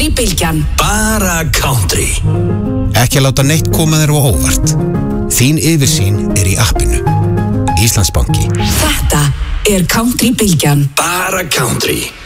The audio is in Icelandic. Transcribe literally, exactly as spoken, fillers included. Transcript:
Country-bylgjan. Bara country. Ekki að láta neitt koma þér á óvart. Þín yfirsýn er í appinu. Íslandsbanki. Þetta er Country-bylgjan. Bara country.